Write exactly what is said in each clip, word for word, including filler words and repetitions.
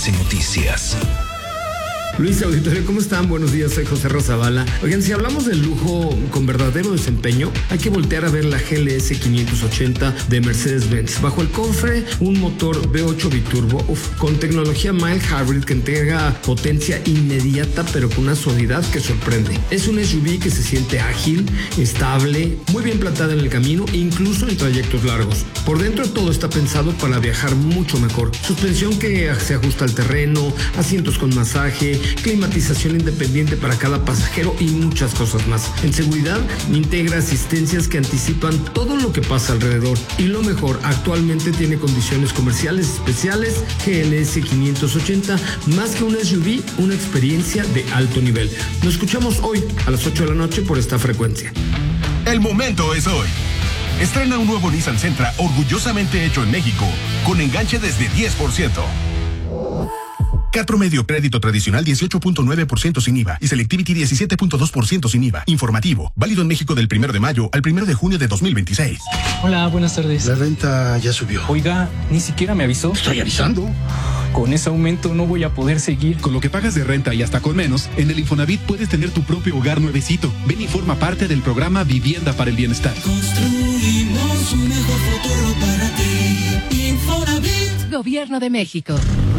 S Noticias. Luis Auditorio, ¿cómo están? Buenos días, soy José Razabala. Oigan, si hablamos del lujo con verdadero desempeño, hay que voltear a ver la G L S quinientos ochenta de Mercedes-Benz. Bajo el cofre, un motor V ocho biturbo uf, con tecnología mild hybrid que entrega potencia inmediata, pero con una suavidad que sorprende. Es un S U V que se siente ágil, estable, muy bien plantada en el camino, incluso en trayectos largos. Por dentro todo está pensado para viajar mucho mejor. Suspensión que se ajusta al terreno, asientos con masaje, climatización independiente para cada pasajero y muchas cosas más. En seguridad, integra asistencias que anticipan todo lo que pasa alrededor. Y lo mejor, actualmente tiene condiciones comerciales especiales. G L S quinientos ochenta, más que un S U V, una experiencia de alto nivel. Nos escuchamos hoy a las ocho de la noche por esta frecuencia. El momento es hoy. Estrena un nuevo Nissan Sentra orgullosamente hecho en México, con enganche desde diez por ciento. Cat promedio crédito tradicional dieciocho punto nueve por ciento sin I V A y Selectivity diecisiete punto dos por ciento sin I V A. Informativo, válido en México del primero de mayo al primero de junio de dos mil veintiséis. Hola, buenas tardes. La renta ya subió. Oiga, ni siquiera me avisó. Estoy avisando. Con ese aumento no voy a poder seguir. Con lo que pagas de renta y hasta con menos, en el Infonavit puedes tener tu propio hogar nuevecito. Ven y forma parte del programa Vivienda para el Bienestar. Construimos un mejor futuro para ti. Infonavit. Gobierno de México.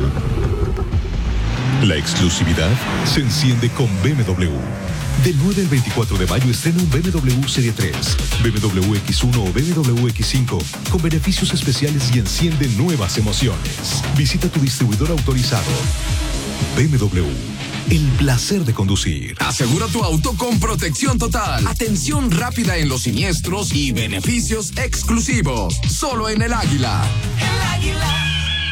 La exclusividad se enciende con B M W. Del nueve al veinticuatro de mayo estrena un B M W Serie tres, B M W X uno o B M W X cinco con beneficios especiales y enciende nuevas emociones. Visita tu distribuidor autorizado. B M W. El placer de conducir. Asegura tu auto con protección total. Atención rápida en los siniestros y beneficios exclusivos. Solo en el Águila. El Águila.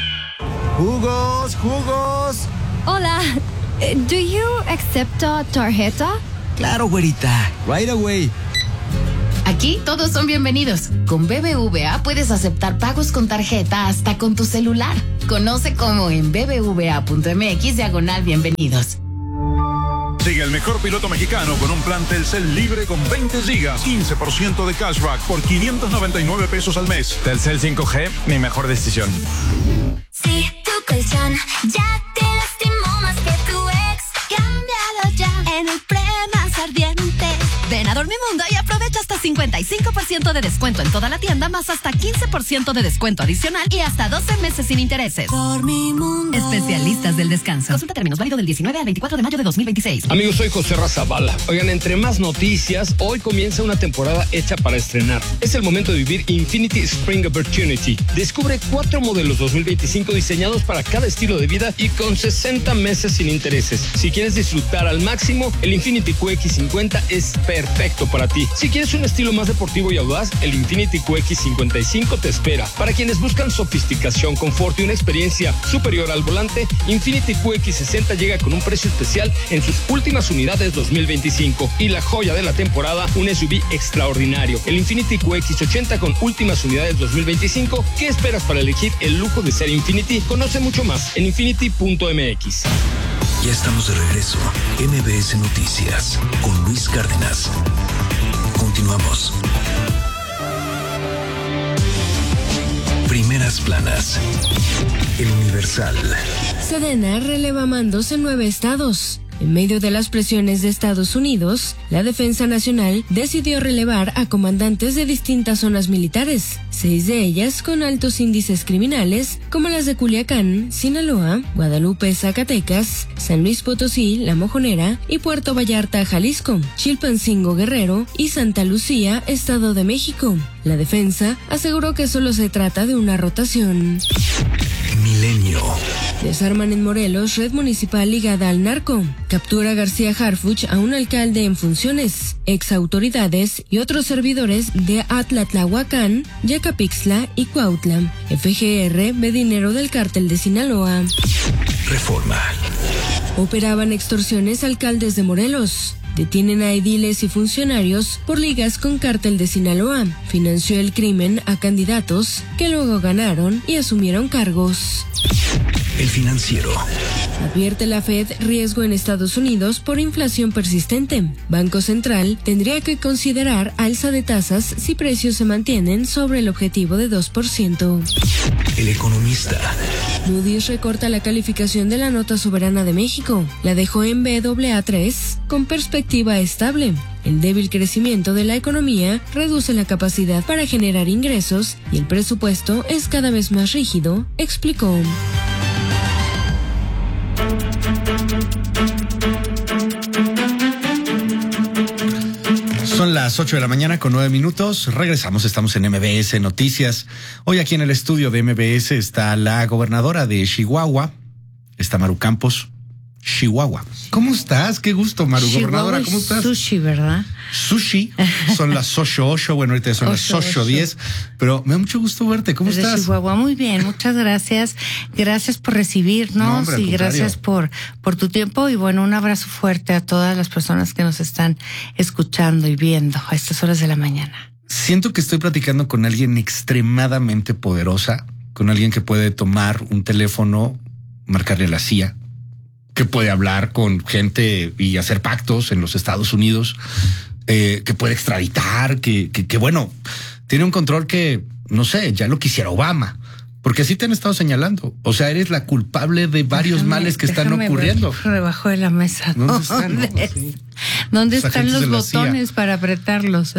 Jugos, jugos. Hola, do you accept a tarjeta? Claro, güerita. Right away. Aquí todos son bienvenidos. Con B B V A puedes aceptar pagos con tarjeta hasta con tu celular. Conoce cómo en bbva.mx diagonal bienvenidos. Sigue el mejor piloto mexicano con un plan Telcel libre con veinte gigas, quince por ciento de cashback por quinientos noventa y nueve pesos al mes. Telcel cinco G, mi mejor decisión. Si tu colchón ya te lastimó más que tu ex, cámbialo ya en el pre más ardiente. Ven a Dormimundo y aprovecha hasta cincuenta y cinco por ciento de descuento en toda la tienda, más hasta quince por ciento de descuento adicional y hasta doce meses sin intereses. Dormimundo. Especialistas del descanso. Consulta términos, válido del diecinueve al veinticuatro de mayo de dos mil veintiséis. Amigos, soy José Razabala. Oigan, entre más noticias, hoy comienza una temporada hecha para estrenar. Es el momento de vivir Infiniti Spring Opportunity. Descubre cuatro modelos dos mil veinticinco diseñados para cada estilo de vida y con sesenta meses sin intereses. Si quieres disfrutar al máximo, el Infiniti Q X cincuenta es perfecto para ti. Si quieres un estilo más deportivo y audaz, el Infiniti Q X cincuenta y cinco te espera. Para quienes buscan sofisticación, confort y una experiencia superior al volante, Infiniti Q X sesenta llega con un precio especial en sus últimas unidades dos mil veinticinco. Y la joya de la temporada, un S U V extraordinario, el Infiniti Q X ochenta con últimas unidades dos mil veinticinco. ¿Qué esperas para elegir el lujo de ser Infiniti? Conoce mucho más en infiniti punto m x. Ya estamos de regreso. M B S Noticias con Luis Cárdenas. Continuamos. Primeras planas. El Universal. Sedena releva mandos en nueve estados. En medio de las presiones de Estados Unidos, la Defensa Nacional decidió relevar a comandantes de distintas zonas militares, seis de ellas con altos índices criminales, como las de Culiacán, Sinaloa, Guadalupe, Zacatecas, San Luis Potosí, La Mojonera y Puerto Vallarta, Jalisco, Chilpancingo, Guerrero y Santa Lucía, Estado de México. La defensa aseguró que solo se trata de una rotación. Milenio. Desarman en Morelos red municipal ligada al narco. Captura García Harfuch a un alcalde en funciones, ex autoridades y otros servidores de Atlatlahuacán, Yacapixtla y Cuautla. F G R ve dinero del cártel de Sinaloa. Reforma. Operaban extorsiones alcaldes de Morelos. Detienen a ediles y funcionarios por ligas con cártel de Sinaloa. Financió el crimen a candidatos que luego ganaron y asumieron cargos. El Financiero. Advierte la Fed riesgo en Estados Unidos por inflación persistente. Banco Central tendría que considerar alza de tasas si precios se mantienen sobre el objetivo de dos por ciento. El Economista. Moody's recorta la calificación de la nota soberana de México. La dejó en B A A tres con perspectiva estable. El débil crecimiento de la economía reduce la capacidad para generar ingresos y el presupuesto es cada vez más rígido, explicó. Son las ocho de la mañana con nueve minutos. Regresamos, estamos en M B S Noticias. Hoy aquí en el estudio de M B S está la gobernadora de Chihuahua, está Maru Campos. Chihuahua. ¿Cómo estás? Qué gusto, Maru. Chihuahua, gobernadora, ¿cómo estás? Sushi, ¿verdad? Sushi. Son las ocho ocho, bueno, ahorita son las ocho diez, pero me da mucho gusto verte. ¿Cómo Desde estás? Chihuahua, muy bien, muchas gracias. Gracias por recibirnos No, hombre, al y contrario. gracias por, por tu tiempo y bueno, un abrazo fuerte a todas las personas que nos están escuchando y viendo a estas horas de la mañana. Siento que estoy platicando con alguien extremadamente poderosa, con alguien que puede tomar un teléfono, marcarle a la C I A, que puede hablar con gente y hacer pactos en los Estados Unidos, eh, que puede extraditar, que, que, que bueno, tiene un control que, no sé, ya lo quisiera Obama, porque así te han estado señalando. O sea, eres la culpable de varios Déjame- males que están déjame ocurriendo. ver debajo de la mesa. ¿Dónde están, no? ¿Dónde, Sí. ¿Dónde Los están agentes los de la C I A. botones para apretarlos?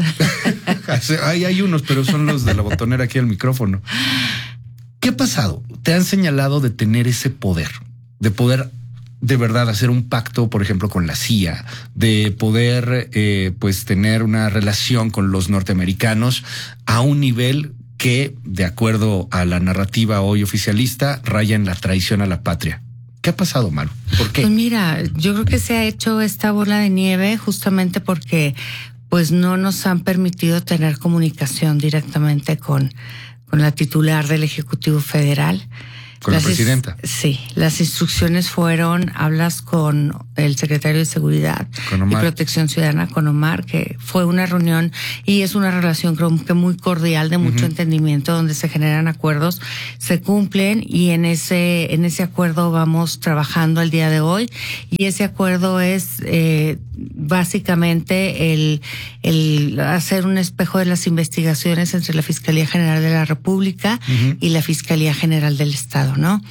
Ahí hay unos, pero son los de la botonera aquí al micrófono. ¿Qué ha pasado? Te han señalado de tener ese poder, de poder de verdad hacer un pacto, por ejemplo, con la C I A, de poder eh, pues tener una relación con los norteamericanos a un nivel que, de acuerdo a la narrativa hoy oficialista, raya en la traición a la patria. ¿Qué ha pasado, Maru? ¿Por qué? Pues mira, yo creo que se ha hecho esta bola de nieve justamente porque pues no nos han permitido tener comunicación directamente con, con la titular del Ejecutivo Federal. Con la Las ins- presidenta. Sí, las instrucciones fueron, hablas con el secretario de Seguridad Con y Omar. Protección Ciudadana, con Omar, que fue una reunión y es una relación creo que muy cordial, de mucho Ujú. entendimiento, donde se generan acuerdos, se cumplen y en ese, en ese acuerdo vamos trabajando el día de hoy y ese acuerdo es eh, básicamente el, el hacer un espejo de las investigaciones entre la Fiscalía General de la República Ujú. y la Fiscalía General del Estado, ¿no?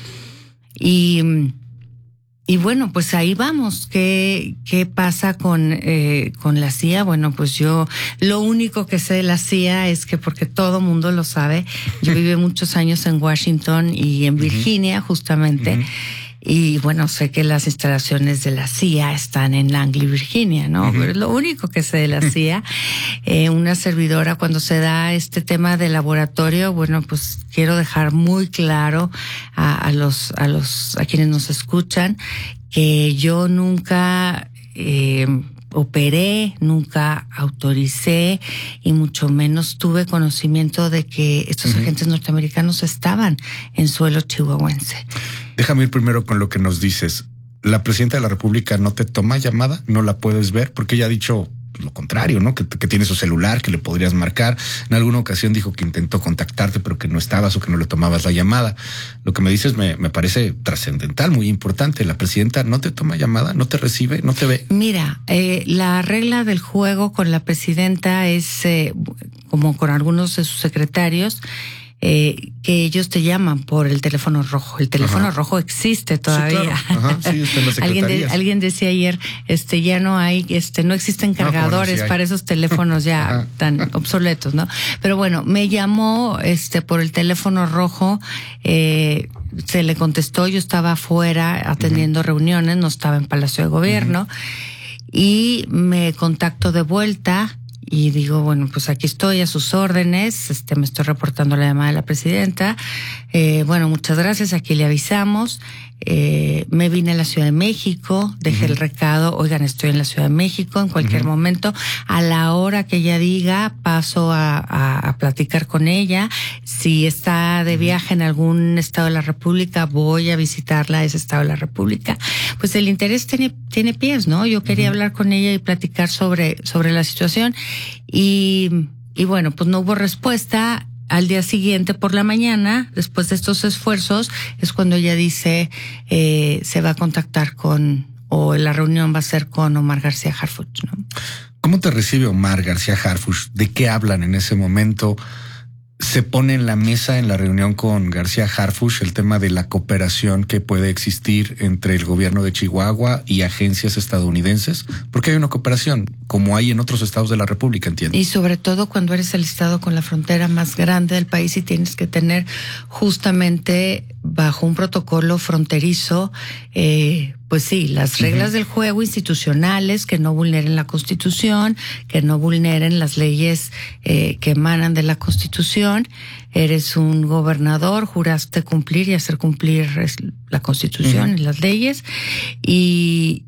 Y, y bueno, pues ahí vamos. ¿Qué, qué pasa con, eh, con la C I A? Bueno, pues yo lo único que sé de la C I A es que, porque todo mundo lo sabe, yo viví muchos años en Washington y en Virginia, justamente. Y bueno, sé que las instalaciones de la C I A están en Langley, Virginia, ¿no? Ujú. Pero es lo único que sé de la C I A. Eh, una servidora, cuando se da este tema de laboratorio, bueno, pues quiero dejar muy claro a, a los, a los, a quienes nos escuchan, que yo nunca, eh, operé, nunca autoricé y mucho menos tuve conocimiento de que estos Ujú. agentes norteamericanos estaban en suelo chihuahuense. Déjame ir primero con lo que nos dices. La presidenta de la República no te toma llamada, no la puedes ver, porque ella ha dicho lo contrario, ¿no? Que, que tiene su celular, que le podrías marcar. En alguna ocasión dijo que intentó contactarte, pero que no estabas o que no le tomabas la llamada. Lo que me dices me, me parece trascendental, muy importante. La presidenta no te toma llamada, no te recibe, no te ve. Mira, eh, la regla del juego con la presidenta es, eh, como con algunos de sus secretarios, eh, que ellos te llaman por el teléfono rojo. El teléfono Ajá. rojo existe todavía. Sí, claro. Ajá, sí, está en las alguien, de- secretarías. alguien decía ayer, este, ya no hay, este, no existen No, como no, cargadores sí hay. para esos teléfonos ya Ajá. tan obsoletos, ¿no? Pero bueno, me llamó, este, por el teléfono rojo, eh, se le contestó, yo estaba afuera atendiendo reuniones, no estaba en Palacio de Gobierno, y me contacto de vuelta y digo, bueno, pues aquí estoy a sus órdenes, este, me estoy reportando la llamada de la presidenta, eh, bueno, muchas gracias, aquí le avisamos, eh, me vine a la Ciudad de México, dejé el recado, oigan, estoy en la Ciudad de México, en cualquier Ujú. momento, a la hora que ella diga, paso a, a, a platicar con ella, si está de viaje en algún estado de la República, voy a visitarla a ese estado de la República, pues el interés tiene, tiene pies, ¿no? Yo quería hablar con ella y platicar sobre, sobre la situación y, y bueno, pues no hubo respuesta. Al día siguiente por la mañana, después de estos esfuerzos, es cuando ella dice, eh, se va a contactar con, o la reunión va a ser con Omar García Harfuch, ¿no? ¿Cómo te recibe Omar García Harfuch? ¿De qué hablan en ese momento? se pone en la mesa en la reunión con García Harfuch el tema de la cooperación que puede existir entre el gobierno de Chihuahua y agencias estadounidenses, porque hay una cooperación como hay en otros estados de la República, entiendo. Y sobre todo cuando eres el estado con la frontera más grande del país y tienes que tener justamente bajo un protocolo fronterizo, eh, pues sí, las reglas uh-huh. del juego institucionales, que no vulneren la Constitución, que no vulneren las leyes eh, que emanan de la Constitución. Eres un gobernador, juraste cumplir y hacer cumplir la Constitución uh-huh. y las leyes. Y,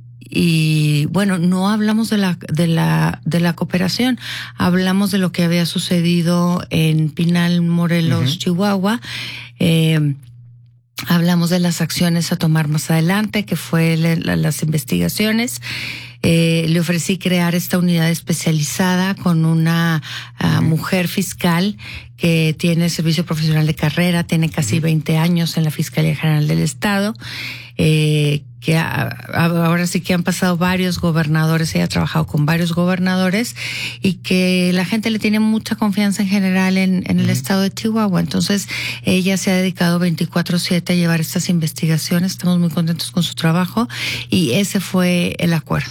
y bueno, no hablamos de la, de la, de la cooperación, hablamos de lo que había sucedido en Pinal, Morelos, uh-huh. Chihuahua. Eh, Hablamos de las acciones a tomar más adelante, que fue la, la, las investigaciones. Eh, le ofrecí crear esta unidad especializada con una uh, mujer fiscal que tiene servicio profesional de carrera, tiene casi veinte años en la Fiscalía General del Estado, eh, que a, a, ahora sí que han pasado varios gobernadores, ella ha trabajado con varios gobernadores y que la gente le tiene mucha confianza en general en, en el uh-huh. estado de Chihuahua. Entonces, ella se ha dedicado veinticuatro siete a llevar estas investigaciones, estamos muy contentos con su trabajo y ese fue el acuerdo.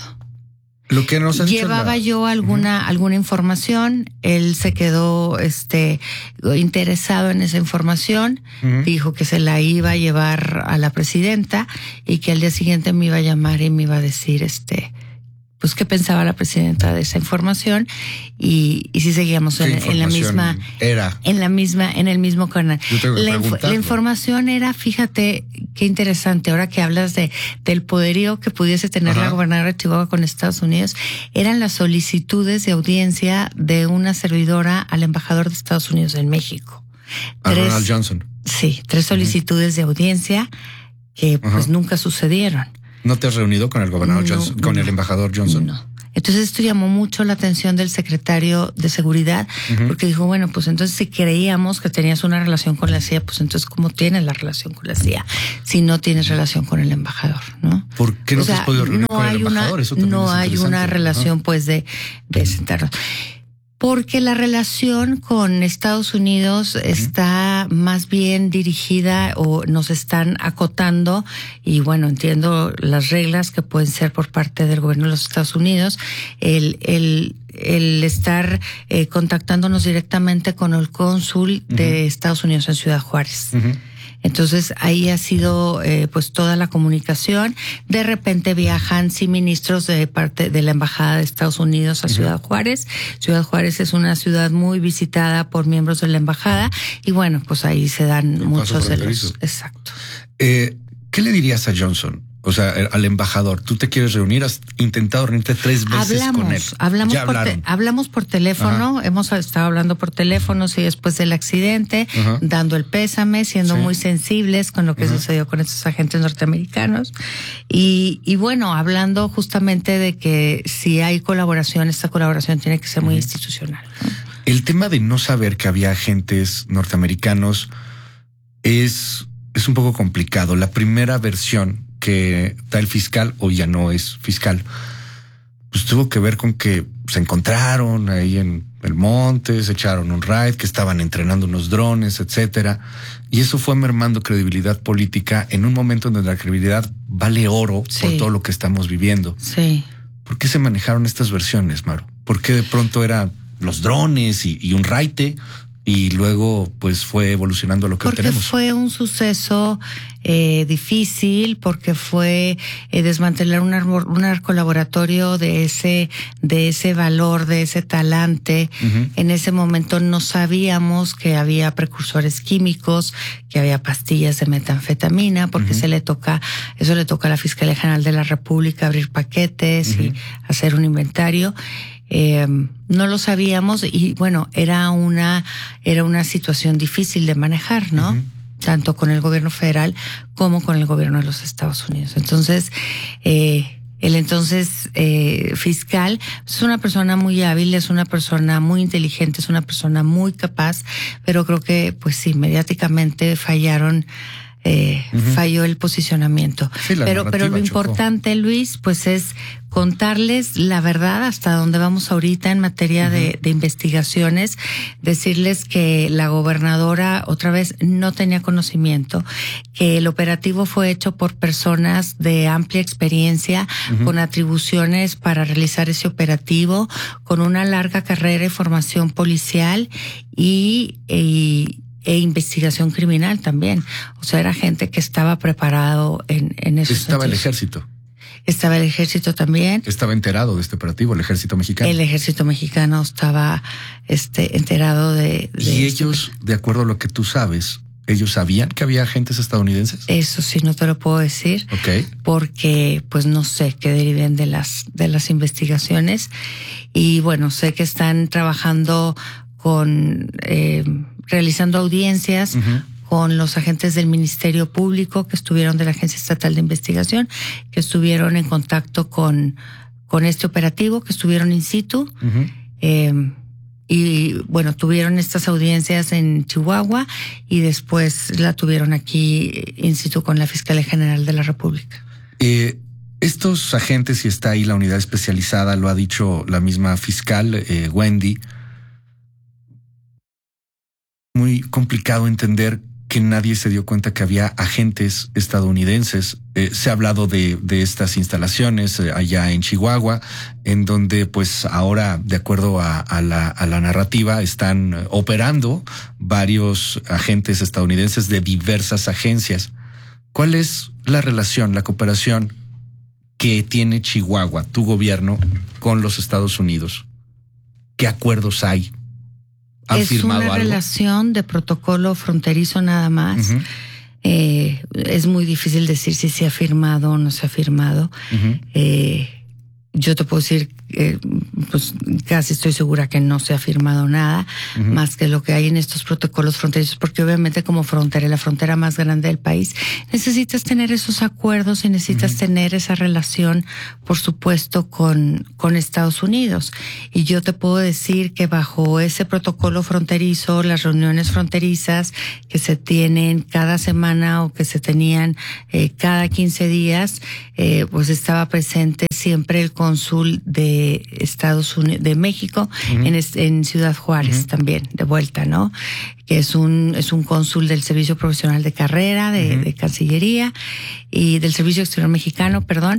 Lo que nos han Llevaba la... yo alguna uh-huh. alguna información, él se quedó este interesado en esa información, uh-huh. dijo que se la iba a llevar a la presidenta y que al día siguiente me iba a llamar y me iba a decir este pues qué pensaba la presidenta de esa información y, y si seguíamos en, en la misma era en la misma en el mismo canal. La, inf- la información era, fíjate qué interesante, ahora que hablas de del poderío que pudiese tener Ajá. la gobernadora de Chihuahua con Estados Unidos, eran las solicitudes de audiencia de una servidora al embajador de Estados Unidos en México. A tres, Ronald Johnson. Sí, tres solicitudes uh-huh. de audiencia que uh-huh. pues nunca sucedieron. ¿No te has reunido con el gobernador no, Johnson, con no, el embajador Johnson? No. Entonces esto llamó mucho la atención del secretario de Seguridad, uh-huh. porque dijo, bueno, pues entonces si creíamos que tenías una relación con la C I A, pues entonces ¿cómo tienes la relación con la C I A si no tienes relación con el embajador, no? ¿Por qué no o sea, te has podido reunir no con el embajador? Una, Eso también no es hay una relación, ¿no? pues, de, de sentarnos. Porque la relación con Estados Unidos uh-huh. está más bien dirigida o nos están acotando y bueno, entiendo las reglas que pueden ser por parte del gobierno de los Estados Unidos, el, el, el estar eh, contactándonos directamente con el cónsul uh-huh. de Estados Unidos en Ciudad Juárez. Uh-huh. Entonces ahí ha sido eh, pues toda la comunicación. De repente viajan sí ministros de parte de la embajada de Estados Unidos a uh-huh. Ciudad Juárez. Ciudad Juárez es una ciudad muy visitada por miembros de la embajada y bueno, pues ahí se dan el muchos de los. Exacto. Eh, ¿Qué le dirías a Johnson? O sea, al embajador, tú te quieres reunir, has intentado reunirte tres veces hablamos, con él. Hablamos, por te, hablamos por teléfono, Ajá. hemos estado hablando por teléfono, sí, después del accidente, Ajá. dando el pésame, siendo sí. muy sensibles con lo que Ajá. sucedió con estos agentes norteamericanos. Y, y bueno, hablando justamente de que si hay colaboración, esta colaboración tiene que ser muy Ajá. institucional, ¿no? El tema de no saber que había agentes norteamericanos es, es un poco complicado. La primera versión que da el fiscal, o ya no es fiscal, pues tuvo que ver con que se encontraron ahí en el monte, se echaron un raid, que estaban entrenando unos drones, etcétera. Y eso fue mermando credibilidad política en un momento en donde la credibilidad vale oro sí. por todo lo que estamos viviendo. Sí. ¿Por qué se manejaron estas versiones, Maru? ¿Por qué de pronto eran los drones y, y un raite? Y luego, pues, fue evolucionando a lo que porque tenemos. Porque fue un suceso eh, difícil, porque fue eh, desmantelar un, un arco laboratorio de ese, de ese valor, de ese talante. Uh-huh. En ese momento no sabíamos que había precursores químicos, que había pastillas de metanfetamina, porque uh-huh. se le toca, eso le toca a la Fiscalía General de la República abrir paquetes uh-huh. y hacer un inventario. Eh, no lo sabíamos y bueno, era una, era una situación difícil de manejar, ¿no? Uh-huh. Tanto con el gobierno federal como con el gobierno de los Estados Unidos. Entonces, eh, el entonces eh, fiscal es una persona muy hábil, es una persona muy inteligente, es una persona muy capaz, pero creo que, pues sí, mediáticamente fallaron eh, uh-huh. falló el posicionamiento. Sí, pero, pero lo chocó. Importante, Luis, pues es contarles la verdad hasta donde vamos ahorita en materia uh-huh. de, de investigaciones, decirles que la gobernadora otra vez no tenía conocimiento, que el operativo fue hecho por personas de amplia experiencia, uh-huh. con atribuciones para realizar ese operativo, con una larga carrera y formación policial y, y e investigación criminal también. O sea, era gente que estaba preparado en, en eso. Estaba el ejército. Estaba el ejército también. Estaba enterado de este operativo, el ejército mexicano. El ejército mexicano estaba este, enterado de... de y este ellos, de acuerdo a lo que tú sabes, ¿ellos sabían que había agentes estadounidenses? Eso sí, no te lo puedo decir. Ok. Porque, pues, no sé qué deriven de las, de las investigaciones. Y bueno, sé que están trabajando con... Eh, realizando audiencias uh-huh. con los agentes del Ministerio Público que estuvieron de la Agencia Estatal de Investigación, que estuvieron en contacto con, con este operativo, que estuvieron in situ. Uh-huh. Eh, y bueno, tuvieron estas audiencias en Chihuahua y después la tuvieron aquí in situ con la Fiscalía General de la República. Eh, estos agentes, y está ahí la unidad especializada, lo ha dicho la misma fiscal, eh, Wendy, muy complicado entender que nadie se dio cuenta que había agentes estadounidenses. Eh, se ha hablado de, de estas instalaciones eh, allá en Chihuahua, en donde pues ahora, de acuerdo a, a, la, a la narrativa, están operando varios agentes estadounidenses de diversas agencias. ¿Cuál es la relación, la cooperación que tiene Chihuahua, tu gobierno, con los Estados Unidos? ¿Qué acuerdos hay? Es firmado una algo? Relación de protocolo fronterizo nada más. Uh-huh. Eh, es muy difícil decir si se ha firmado o no se ha firmado. Uh-huh. Eh, yo te puedo decir, eh, pues casi estoy segura que no se ha firmado nada, uh-huh. más que lo que hay en estos protocolos fronterizos, porque obviamente como frontera, la frontera más grande del país, necesitas tener esos acuerdos y necesitas uh-huh. tener esa relación, por supuesto, con, con Estados Unidos. Y yo te puedo decir que bajo ese protocolo fronterizo, las reuniones fronterizas que se tienen cada semana o que se tenían eh, cada quince días, eh, pues estaba presente siempre el cónsul de Estados Unidos, de México, uh-huh. en, en Ciudad Juárez uh-huh. también, de vuelta, ¿no? Que es un, es un cónsul del Servicio Profesional de Carrera, de, uh-huh. de Cancillería, y del Servicio Exterior Mexicano, perdón,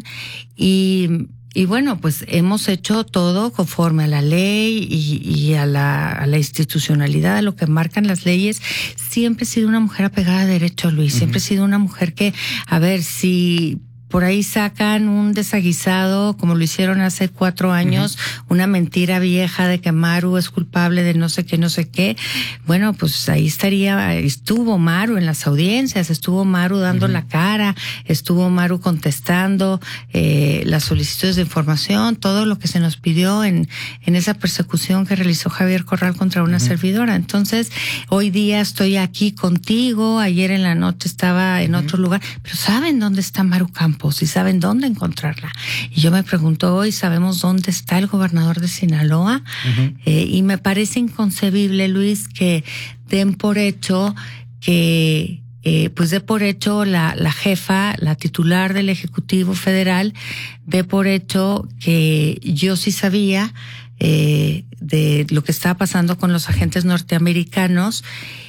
y, y bueno, pues hemos hecho todo conforme a la ley y, y a la, a la institucionalidad, a lo que marcan las leyes. Siempre he sido una mujer apegada a derecho, Luis, uh-huh. siempre he sido una mujer que, a ver, si por ahí sacan un desaguisado, como lo hicieron hace cuatro años, uh-huh. una mentira vieja de que Maru es culpable de no sé qué, no sé qué. Bueno, pues ahí estaría, estuvo Maru en las audiencias, estuvo Maru dando uh-huh. la cara, estuvo Maru contestando eh, las solicitudes de información, todo lo que se nos pidió en, en esa persecución que realizó Javier Corral contra una uh-huh. servidora. Entonces, hoy día estoy aquí contigo, ayer en la noche estaba en uh-huh. otro lugar, pero ¿saben dónde está Maru Campos? Y saben dónde encontrarla. Y yo me pregunto hoy, ¿sabemos dónde está el gobernador de Sinaloa? Uh-huh. Eh, y me parece inconcebible, Luis, que den por hecho que, eh, pues dé por hecho la, la jefa, la titular del Ejecutivo Federal, dé por hecho que yo sí sabía eh, de lo que estaba pasando con los agentes norteamericanos,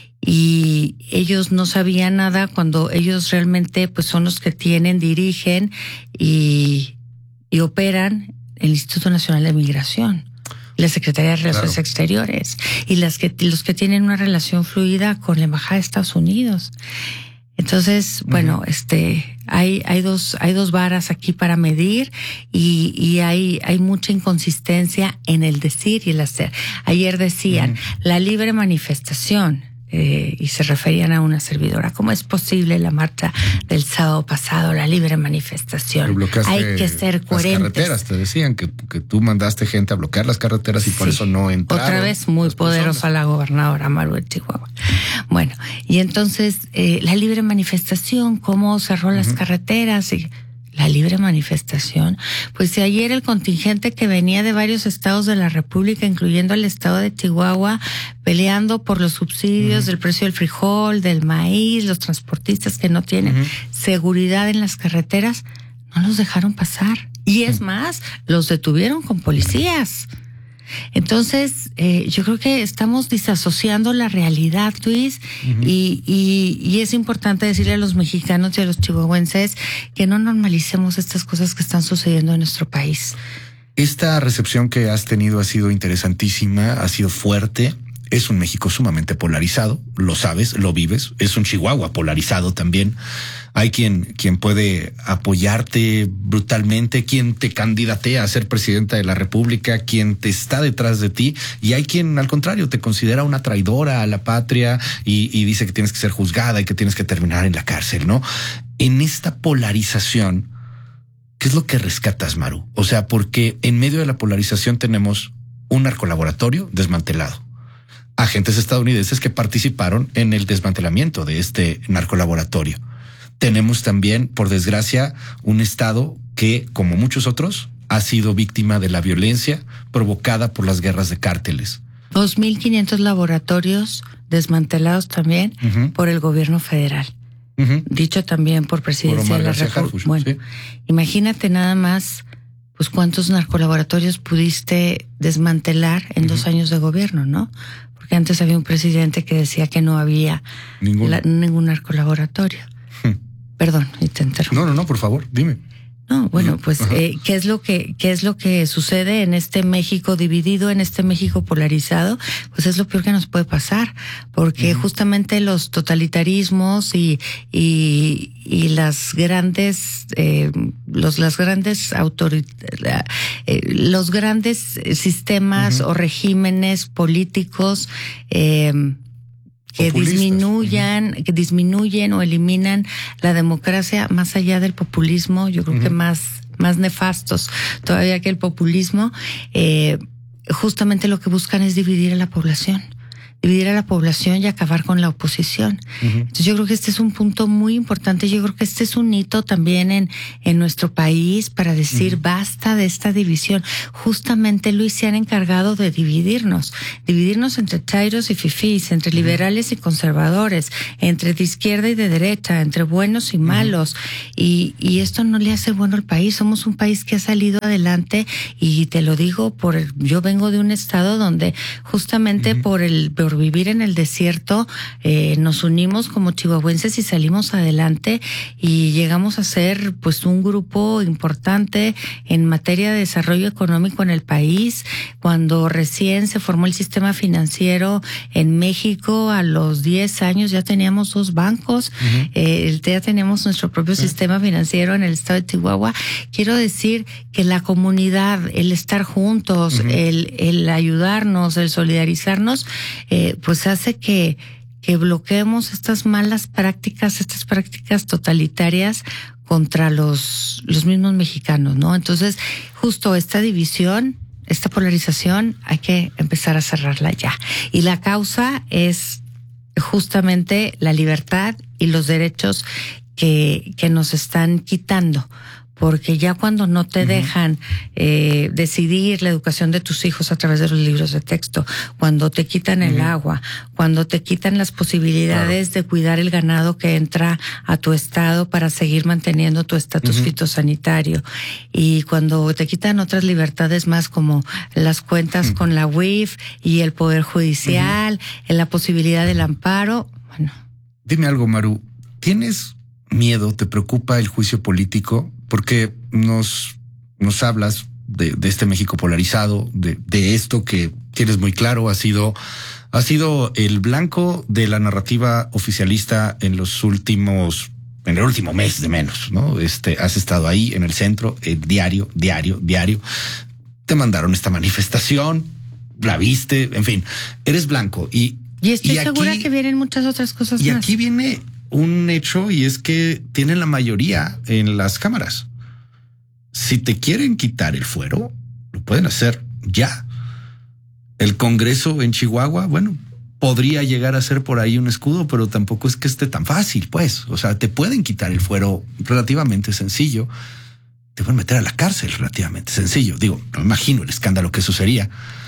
y ellos no sabían nada cuando ellos realmente pues son los que tienen, dirigen y, y operan el Instituto Nacional de Migración, la Secretaría de Relaciones claro. Exteriores y las que los que tienen una relación fluida con la Embajada de Estados Unidos. Entonces, bueno, uh-huh. este, hay, hay dos, hay dos varas aquí para medir y, y hay, hay mucha inconsistencia en el decir y el hacer. Ayer decían, uh-huh. la libre manifestación. Eh, y se referían a una servidora. ¿Cómo es posible la marcha del sábado pasado, la libre manifestación? Hay que ser coherentes. Las carreteras, te decían que, que tú mandaste gente a bloquear las carreteras y sí. por eso no entraron. Otra vez muy poderosa la gobernadora Maru de Chihuahua. Bueno, y entonces eh, la libre manifestación, cómo cerró uh-huh. las carreteras y la libre manifestación. Pues si ayer el contingente que venía de varios estados de la República, incluyendo el estado de Chihuahua, peleando por los subsidios uh-huh. del precio del frijol, del maíz, los transportistas que no tienen uh-huh. seguridad en las carreteras, no los dejaron pasar. Y es uh-huh. más, los detuvieron con policías. Entonces, eh, yo creo que estamos disasociando la realidad, Luis, uh-huh. y, y, y es importante decirle a los mexicanos y a los chihuahuenses que no normalicemos estas cosas que están sucediendo en nuestro país. Esta recepción que has tenido ha sido interesantísima, ha sido fuerte. Es un México sumamente polarizado, lo sabes, lo vives. Es un Chihuahua polarizado también. Hay quien, quien puede apoyarte brutalmente, quien te candidatea a ser presidenta de la República, quien te está detrás de ti, y hay quien al contrario te considera una traidora a la patria y, y dice que tienes que ser juzgada y que tienes que terminar en la cárcel, ¿no? En esta polarización, ¿qué es lo que rescatas, Maru? O sea, porque en medio de la polarización tenemos un narcolaboratorio desmantelado, agentes estadounidenses que participaron en el desmantelamiento de este narcolaboratorio. Tenemos también, por desgracia, un Estado que, como muchos otros, ha sido víctima de la violencia provocada por las guerras de cárteles. dos mil quinientos laboratorios desmantelados también uh-huh. por el gobierno federal. Uh-huh. Dicho también por presidencia por de la República. Bueno, sí. Imagínate nada más, pues cuántos narcolaboratorios pudiste desmantelar en uh-huh. dos años de gobierno, ¿no? Porque antes había un presidente que decía que no había la, ningún narcolaboratorio. Perdón, y te interrumpo. No, no, no, por favor, dime. No, bueno, pues eh, qué es lo que qué es lo que sucede en este México dividido, en este México polarizado, pues es lo peor que nos puede pasar, porque uh-huh. justamente los totalitarismos y y, y las grandes eh, los las grandes autoridades, eh, los grandes sistemas uh-huh. o regímenes políticos eh, que populistas. disminuyan, uh-huh. que disminuyen o eliminan la democracia más allá del populismo, yo creo uh-huh. que más, más nefastos todavía que el populismo, eh, justamente lo que buscan es dividir a la población. dividir a la población y acabar con la oposición. Uh-huh. Entonces yo creo que este es un punto muy importante. Yo creo que este es un hito también en, en nuestro país para decir uh-huh. basta de esta división. Justamente, Luis, se han encargado de dividirnos, dividirnos entre chairos y fifís, entre uh-huh. liberales y conservadores, entre de izquierda y de derecha, entre buenos y malos. Uh-huh. Y, y esto no le hace bueno al país. Somos un país que ha salido adelante y te lo digo por el, yo vengo de un estado donde justamente uh-huh. por el por vivir en el desierto, eh, nos unimos como chihuahuenses y salimos adelante y llegamos a ser pues un grupo importante en materia de desarrollo económico en el país. Cuando recién se formó el sistema financiero en México, a los diez años ya teníamos dos bancos, uh-huh. eh, ya teníamos nuestro propio uh-huh. sistema financiero en el estado de Chihuahua. Quiero decir que la comunidad, el estar juntos, uh-huh. el, el ayudarnos, el solidarizarnos, eh, pues hace que, que bloqueemos estas malas prácticas, estas prácticas totalitarias contra los, los mismos mexicanos, ¿no? Entonces, justo esta división, esta polarización, hay que empezar a cerrarla ya. Y la causa es justamente la libertad y los derechos que, que nos están quitando. Porque ya cuando no te uh-huh. dejan eh, decidir la educación de tus hijos a través de los libros de texto, cuando te quitan uh-huh. el agua, cuando te quitan las posibilidades claro. de cuidar el ganado que entra a tu estado para seguir manteniendo tu estatus uh-huh. fitosanitario, y cuando te quitan otras libertades más como las cuentas uh-huh. con la U I F y el Poder Judicial, uh-huh. la posibilidad del amparo, bueno. Dime algo, Maru, ¿tienes miedo, te preocupa el juicio político? Porque nos, nos hablas de, de este México polarizado, de, de esto que tienes muy claro, ha sido, ha sido el blanco de la narrativa oficialista en los últimos, en el último mes de menos, ¿no? Este, has estado ahí en el centro, eh, diario, diario, diario. Te mandaron esta manifestación, la viste, en fin, eres blanco y y estoy y segura aquí, que vienen muchas otras cosas y más. Y aquí viene un hecho, y es que tienen la mayoría en las cámaras. Si te quieren quitar el fuero, lo pueden hacer ya. El Congreso en Chihuahua, bueno, podría llegar a ser por ahí un escudo, pero tampoco es que esté tan fácil, pues. O sea, te pueden quitar el fuero relativamente sencillo. te pueden meter a la cárcel, relativamente sencillo. Digo, no me imagino el escándalo que eso sería.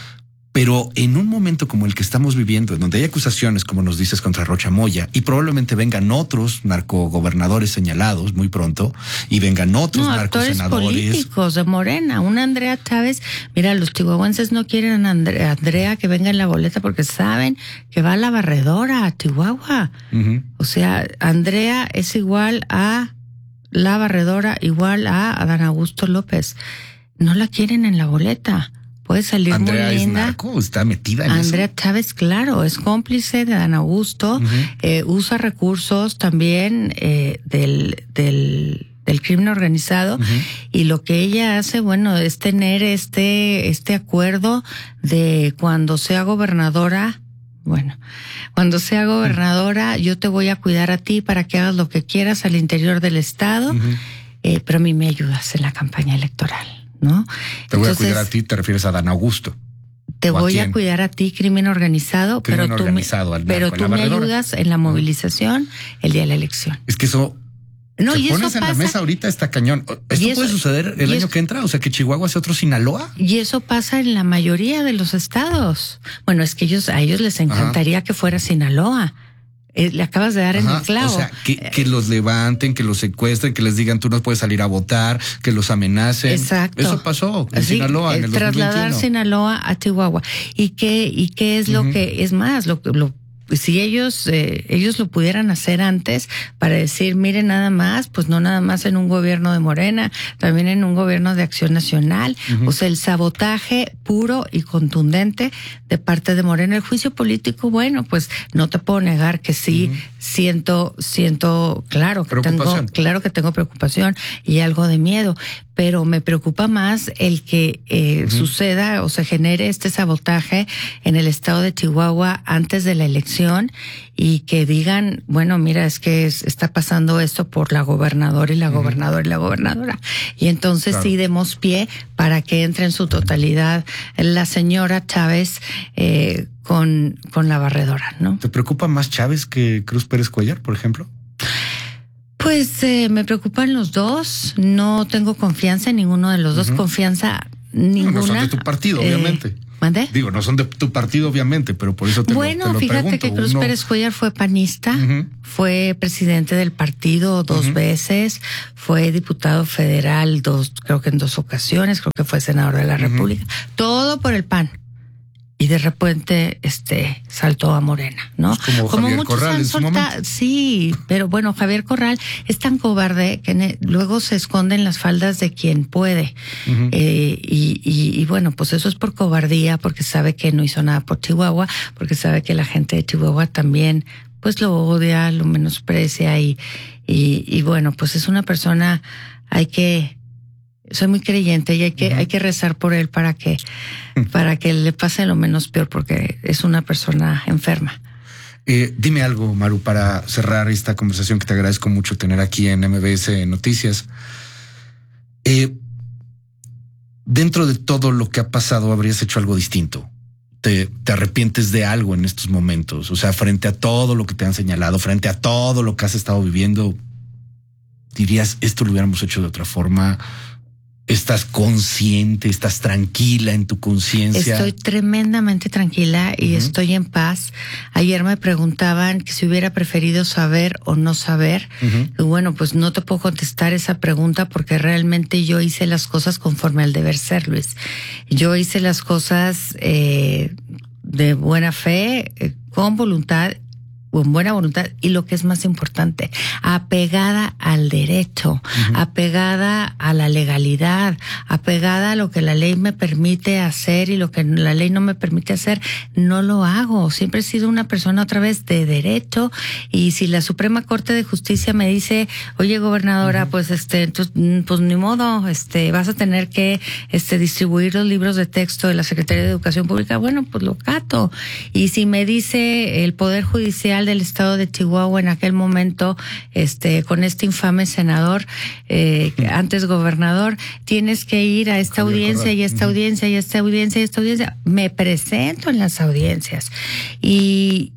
Pero en un momento como el que estamos viviendo, en donde hay acusaciones, como nos dices, contra Rocha Moya, y probablemente vengan otros narcogobernadores señalados muy pronto, y vengan otros no, actores narcosenadores. políticos de Morena, una Andrea Chávez. Mira, los chihuahuenses no quieren a Andrea, Andrea que venga en la boleta porque saben que va a la barredora, a Chihuahua. Uh-huh. O sea, Andrea es igual a la barredora, igual a Adán Augusto López. No la quieren en la boleta. Puede salir Andrea muy linda. Es narco, está metida en Andrea eso. Chávez, claro, es cómplice de Dan Augusto, uh-huh. eh, usa recursos también eh, del, del, del crimen organizado, uh-huh. y lo que ella hace, bueno, es tener este, este acuerdo de cuando sea gobernadora. Bueno, cuando sea gobernadora, yo te voy a cuidar a ti para que hagas lo que quieras al interior del estado, uh-huh. eh, pero a mí me ayudas en la campaña electoral. ¿No? Te voy Entonces, a cuidar a ti, te refieres a Dan Augusto. Te voy a, a cuidar a ti, crimen organizado, crimen pero organizado, tú, al me, pero tú me ayudas en la movilización el día de la elección. Es que eso, no, te y pones eso en pasa, la mesa ahorita está cañón. ¿Esto eso, puede suceder el año eso, que entra? O sea, que Chihuahua sea otro Sinaloa. Y eso pasa en la mayoría de los estados. Bueno, es que ellos a ellos les encantaría Ajá. que fuera Sinaloa. Eh, le acabas de dar Ajá, en el clavo. O sea, que, que los levanten, que los secuestren, que les digan tú no puedes salir a votar, que los amenacen. Exacto. Eso pasó en sí, Sinaloa en el trasladar dos mil veintiuno. Sinaloa a Chihuahua. ¿Y qué, y qué es lo uh-huh. que, es más, lo lo si ellos eh, ellos lo pudieran hacer antes para decir, miren, nada más, pues no nada más en un gobierno de Morena, también en un gobierno de Acción Nacional, uh-huh. o sea, el sabotaje puro y contundente de parte de Morena. El juicio político, bueno, pues no te puedo negar que sí, uh-huh. siento, siento, claro que tengo, claro que tengo preocupación y algo de miedo, pero me preocupa más el que eh, uh-huh. suceda o se genere este sabotaje en el estado de Chihuahua antes de la elección y que digan, bueno, mira, es que es, está pasando esto por la gobernadora y la uh-huh. gobernadora y la gobernadora. Y entonces claro. sí demos pie para que entre en su totalidad la señora Chávez eh, con, con la barredora, ¿no? ¿Te preocupa más Chávez que Cruz Pérez Cuellar, por ejemplo? Pues eh, me preocupan los dos. No tengo confianza en ninguno de los uh-huh. dos. Confianza ninguna. No, no son de tu partido, eh, obviamente. ¿Mande? Digo, no son de tu partido, obviamente, pero por eso te bueno, lo, te lo fíjate pregunto. que Cruz Uno... Pérez Cuellar fue panista, uh-huh. fue presidente del partido dos uh-huh. veces, fue diputado federal dos, creo que en dos ocasiones, creo que fue senador de la uh-huh. República. Todo por el P A N. Y de repente, este, saltó a Morena, ¿no? Es como, como Javier muchos Corral en su momento. Sí, pero bueno, Javier Corral es tan cobarde que ne- luego se esconde en las faldas de quien puede. Uh-huh. Eh, y, y, y bueno, pues eso es por cobardía, porque sabe que no hizo nada por Chihuahua, porque sabe que la gente de Chihuahua también, pues lo odia, lo menosprecia y, y, y bueno, pues es una persona, hay que... Soy muy creyente y hay que, uh-huh. hay que rezar por él para que, para que le pase lo menos peor, porque es una persona enferma. Eh, dime algo, Maru, para cerrar esta conversación que te agradezco mucho tener aquí en M B S Noticias. Eh, dentro de todo lo que ha pasado, ¿habrías hecho algo distinto? ¿Te, te arrepientes de algo en estos momentos? O sea, frente a todo lo que te han señalado, frente a todo lo que has estado viviendo, dirías, esto lo hubiéramos hecho de otra forma. ¿Estás consciente? ¿Estás tranquila en tu conciencia? Estoy tremendamente tranquila y uh-huh. estoy en paz. Ayer me preguntaban que si hubiera preferido saber o no saber. Uh-huh. Y bueno, pues no te puedo contestar esa pregunta porque realmente yo hice las cosas conforme al deber ser, Luis. Yo hice las cosas eh, de buena fe, eh, con voluntad, con buena voluntad y lo que es más importante, apegada al derecho, uh-huh. apegada a la legalidad, apegada a lo que la ley me permite hacer y lo que la ley no me permite hacer, no lo hago. Siempre he sido una persona otra vez de derecho y si la Suprema Corte de Justicia me dice, oye gobernadora, uh-huh. pues este, entonces, pues ni modo, este, vas a tener que este distribuir los libros de texto de la Secretaría de Educación Pública, bueno, pues lo cato. Y si me dice el Poder Judicial del estado de Chihuahua en aquel momento, este, con este infame senador, eh, antes gobernador, tienes que ir a esta Javier audiencia Corral. y esta audiencia y esta audiencia y esta audiencia. Me presento en las audiencias y,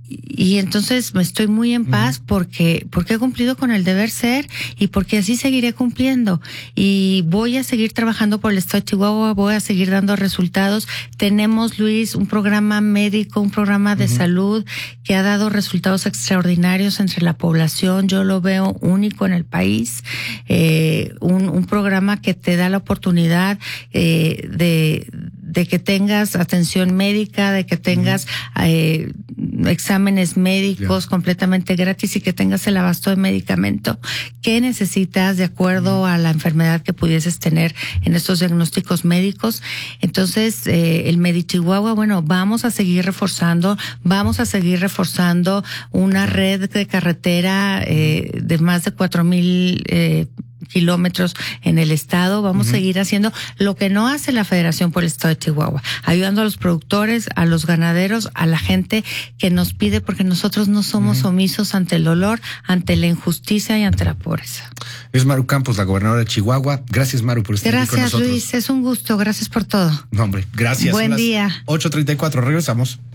y entonces me estoy muy en paz porque, porque he cumplido con el deber ser y porque así seguiré cumpliendo. Y voy a seguir trabajando por el Estado de Chihuahua, voy a seguir dando resultados. Tenemos, Luis, un programa médico, un programa de uh-huh. salud que ha dado resultados extraordinarios entre la población. Yo lo veo único en el país. Eh, un, un programa que te da la oportunidad eh, de, de que tengas atención médica, de que tengas uh-huh. eh, exámenes médicos yeah. completamente gratis y que tengas el abasto de medicamento que necesitas de acuerdo uh-huh. a la enfermedad que pudieses tener en estos diagnósticos médicos. Entonces, eh, el MediChihuahua, bueno, vamos a seguir reforzando, vamos a seguir reforzando una red de carretera eh, de más de cuatro mil eh, kilómetros en el estado. Vamos uh-huh. a seguir haciendo lo que no hace la Federación por el Estado de Chihuahua, ayudando a los productores, a los ganaderos, a la gente que nos pide, porque nosotros no somos uh-huh. omisos ante el dolor, ante la injusticia y ante la pobreza. Es Maru Campos, la gobernadora de Chihuahua. Gracias, Maru, por estar gracias, aquí con nosotros. Gracias, Luis. Es un gusto. Gracias por todo. No, hombre, gracias. Buen día. ocho treinta y cuatro. Regresamos.